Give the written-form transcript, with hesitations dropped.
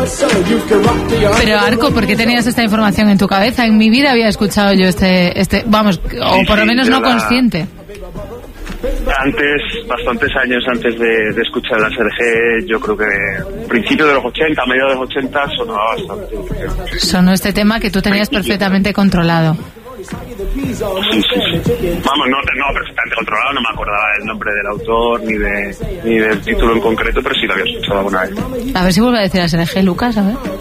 Pero Arco, ¿por qué tenías esta información en tu cabeza? En mi vida había escuchado yo vamos, o por lo menos no consciente. Antes, bastantes años antes de escuchar la Serge, yo creo que principio de los 80, medio de los 80, sonaba bastante. Sonó este tema que tú tenías perfectamente controlado. Sí. Vamos, no perfectamente controlado, no me acordaba del nombre del autor ni del título en concreto, pero sí lo había escuchado alguna vez. A ver si vuelve a decir la Serge, Lucas, a ver.